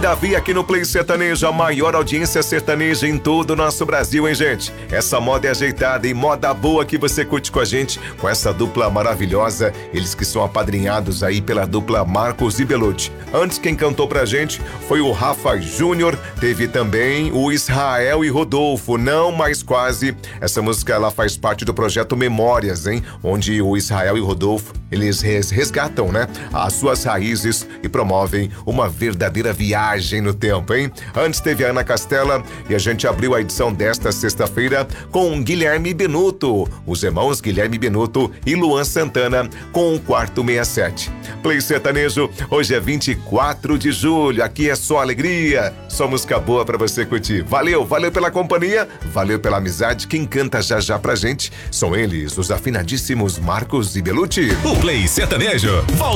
Davi aqui no Play Sertanejo, a maior audiência sertaneja em todo o nosso Brasil, hein, gente? Essa moda é ajeitada e moda boa que você curte com a gente, com essa dupla maravilhosa, eles que são apadrinhados aí pela dupla Marcos e Belucci. Antes, quem cantou pra gente foi o Rafa Júnior, teve também o Israel e Rodolfo, Não Mais Quase. Essa música, ela faz parte do projeto Memórias, hein? Onde o Israel e o Rodolfo, eles resgatam, né, as suas raízes e promovem uma verdadeira viagem no tempo, hein? Antes teve a Ana Castela e a gente abriu a edição desta sexta-feira com Guilherme Benuto, os irmãos Guilherme Benuto e Luan Santana com o Quarto 67. Play Sertanejo, hoje é 24 de julho, aqui é só alegria, só música boa pra você curtir. Valeu pela companhia, valeu pela amizade. Quem canta já já pra gente são eles, os afinadíssimos Marcos e Belucci. O Play Sertanejo